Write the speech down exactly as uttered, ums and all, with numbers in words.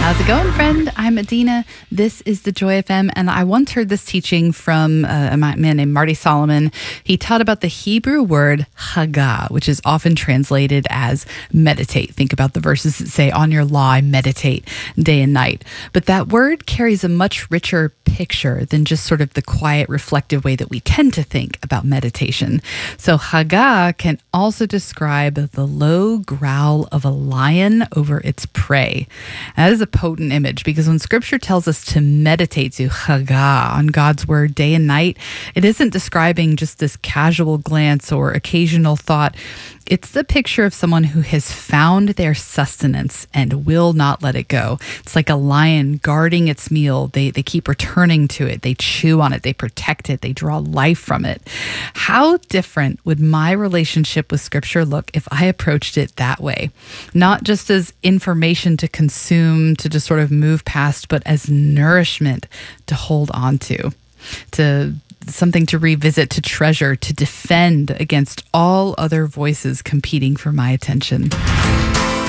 How's it going, friend? I'm Adina. This is the Joy F M, and I once heard this teaching from uh, a man named Marty Solomon. He taught about the Hebrew word chagah, which is often translated as meditate. Think about the verses that say, on your law, I meditate day and night. But that word carries a much richer picture than just sort of the quiet, reflective way that we tend to think about meditation. So chagah can also describe the low growl of a lion over its prey. That is a potent image, because when scripture tells us to meditate, to chagah, on God's word day and night, it isn't describing just this casual glance or occasional thought. It's the picture of someone who has found their sustenance and will not let it go. It's like a lion guarding its meal. They, they keep returning to it. They chew on it. They protect it. They draw life from it. How different would my relationship with scripture look if I approached it that way? Not just as information to consume, to just sort of move past, but as nourishment to hold on to, to something to revisit, to treasure, to defend against all other voices competing for my attention.